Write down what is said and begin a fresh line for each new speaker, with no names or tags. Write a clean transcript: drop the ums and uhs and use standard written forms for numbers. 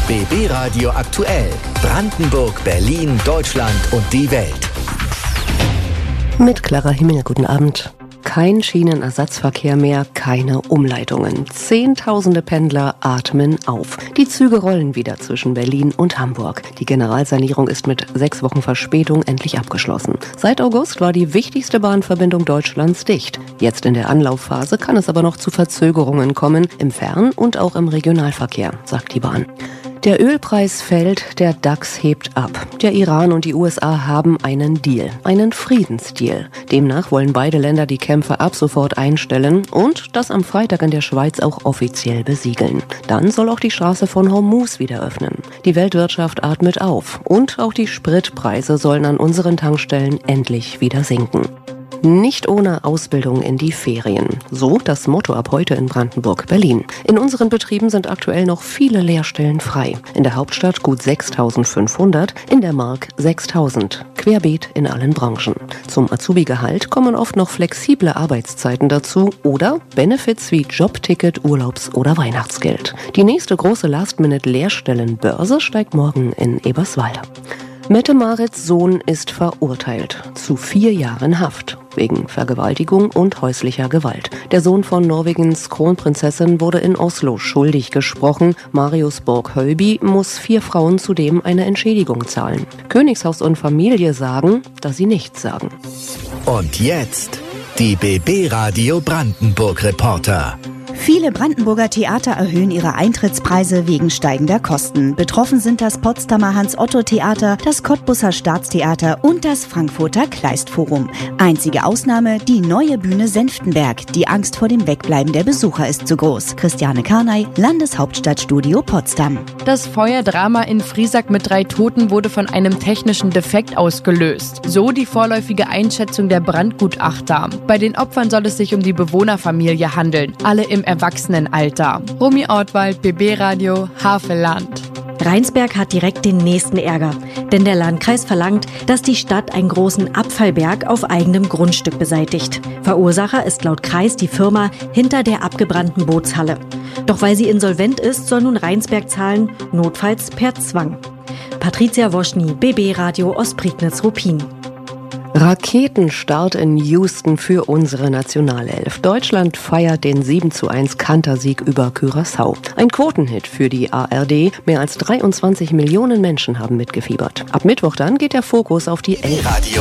BB Radio aktuell. Brandenburg, Berlin, Deutschland und die Welt.
Mit Clara Himmel, guten Abend. Kein Schienenersatzverkehr mehr, keine Umleitungen. Zehntausende Pendler atmen auf. Die Züge rollen wieder zwischen Berlin und Hamburg. Die Generalsanierung ist mit 6 Wochen Verspätung endlich abgeschlossen. Seit August war die wichtigste Bahnverbindung Deutschlands dicht. Jetzt in der Anlaufphase kann es aber noch zu Verzögerungen kommen, im Fern- und auch im Regionalverkehr, sagt die Bahn. Der Ölpreis fällt, der DAX hebt ab. Der Iran und die USA haben einen Deal, einen Friedensdeal. Demnach wollen beide Länder die Kämpfe ab sofort einstellen und das am Freitag in der Schweiz auch offiziell besiegeln. Dann soll auch die Straße von Hormuz wieder öffnen. Die Weltwirtschaft atmet auf und auch die Spritpreise sollen an unseren Tankstellen endlich wieder sinken. Nicht ohne Ausbildung in die Ferien. So das Motto ab heute in Brandenburg-Berlin. In unseren Betrieben sind aktuell noch viele Lehrstellen frei. In der Hauptstadt gut 6.500, in der Mark 6.000. Querbeet in allen Branchen. Zum Azubi-Gehalt kommen oft noch flexible Arbeitszeiten dazu oder Benefits wie Jobticket, Urlaubs- oder Weihnachtsgeld. Die nächste große Last-Minute-Lehrstellenbörse steigt morgen in Eberswalde. Mette-Marits Sohn ist verurteilt zu 4 Jahren Haft wegen Vergewaltigung und häuslicher Gewalt. Der Sohn von Norwegens Kronprinzessin wurde in Oslo schuldig gesprochen. Marius Borg-Hölby muss 4 Frauen zudem eine Entschädigung zahlen. Königshaus und Familie sagen, dass sie nichts sagen.
Und jetzt die BB Radio Brandenburg Reporter.
Viele Brandenburger Theater erhöhen ihre Eintrittspreise wegen steigender Kosten. Betroffen sind das Potsdamer Hans-Otto-Theater, das Cottbuser Staatstheater und das Frankfurter Kleistforum. Einzige Ausnahme, die neue Bühne Senftenberg. Die Angst vor dem Wegbleiben der Besucher ist zu groß. Christiane Karnay, Landeshauptstadtstudio Potsdam.
Das Feuerdrama in Friesack mit 3 Toten wurde von einem technischen Defekt ausgelöst. So die vorläufige Einschätzung der Brandgutachter. Bei den Opfern soll es sich um die Bewohnerfamilie handeln. Alle im Erwachsenenalter. Romy Ortwald, BB Radio, Havelland.
Rheinsberg hat direkt den nächsten Ärger. Denn der Landkreis verlangt, dass die Stadt einen großen Abfallberg auf eigenem Grundstück beseitigt. Verursacher ist laut Kreis die Firma hinter der abgebrannten Bootshalle. Doch weil sie insolvent ist, soll nun Rheinsberg zahlen, notfalls per Zwang. Patricia Woschny, BB Radio Ostprignitz-Ruppin.
Raketenstart in Houston für unsere Nationalelf. Deutschland feiert den 7:1 Kantersieg über Curaçao. Ein Quotenhit für die ARD. Mehr als 23 Millionen Menschen haben mitgefiebert. Ab Mittwoch dann geht der Fokus auf die Elf.